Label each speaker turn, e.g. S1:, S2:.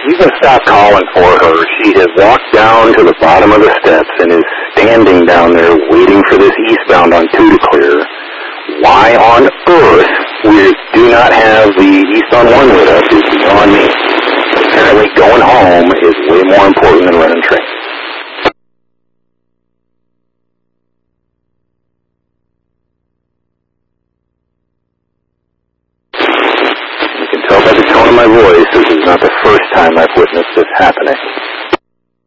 S1: You can stop calling for her. She has walked down to the bottom of the steps and is standing down there waiting for this eastbound on 2 to clear. Why on earth we do not have the eastbound 1 with us is beyond me. Apparently going home is way more important than running trains. You can tell by the tone of my voice this is not the first time I've witnessed this happening.